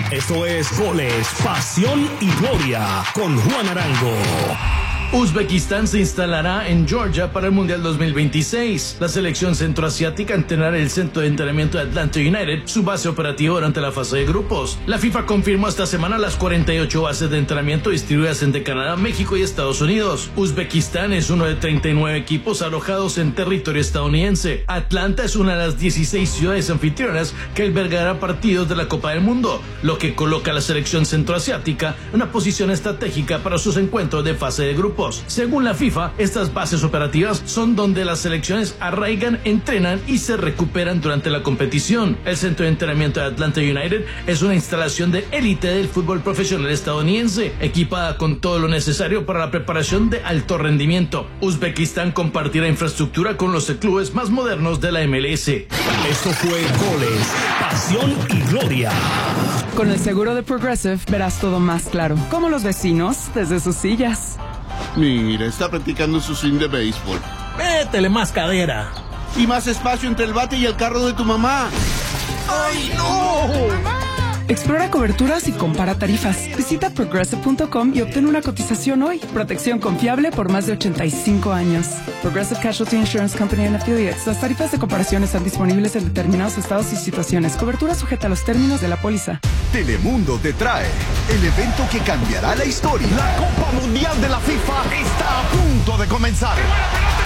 Esto es Goles, Pasión y Gloria con Juan Arango. Uzbekistán se instalará en Georgia para el Mundial 2026. La selección centroasiática entrenará el centro de entrenamiento de Atlanta United, su base operativa durante la fase de grupos. La FIFA confirmó esta semana las 48 bases de entrenamiento distribuidas entre Canadá, México y Estados Unidos. Uzbekistán es uno de 39 equipos alojados en territorio estadounidense. Atlanta es una de las 16 ciudades anfitrionas que albergará partidos de la Copa del Mundo, lo que coloca a la selección centroasiática en una posición estratégica para sus encuentros de fase de grupos. Según la FIFA, estas bases operativas son donde las selecciones arraigan, entrenan y se recuperan durante la competición. El centro de entrenamiento de Atlanta United es una instalación de élite del fútbol profesional estadounidense, equipada con todo lo necesario para la preparación de alto rendimiento. Uzbekistán compartirá infraestructura con los clubes más modernos de la MLS. Esto fue Goles, Pasión y Gloria. Con el seguro de Progressive verás todo más claro, como los vecinos desde sus sillas. Mira, está practicando su swing de béisbol. Métele más cadera. Y más espacio entre el bate y el carro de tu mamá. ¡Ay, no! Explora coberturas y compara tarifas. Visita Progressive.com y obtén una cotización hoy. Protección confiable por más de 85 años. Progressive Casualty Insurance Company and Affiliates. Las tarifas de comparación están disponibles en determinados estados y situaciones. Cobertura sujeta a los términos de la póliza. Telemundo te trae el evento que cambiará la historia. La Copa Mundial de la FIFA está a punto de comenzar.